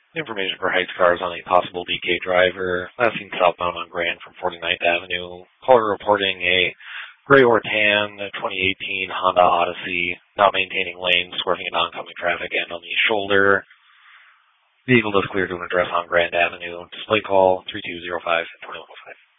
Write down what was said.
Information for Heights cars on a possible DK driver. Last seen southbound on Grand from 49th Avenue. Caller reporting a gray or tan 2018 Honda Odyssey, not maintaining lanes, swerving into oncoming traffic and on the shoulder. Vehicle is clear to an address on Grand Avenue. Display call 3205-2105.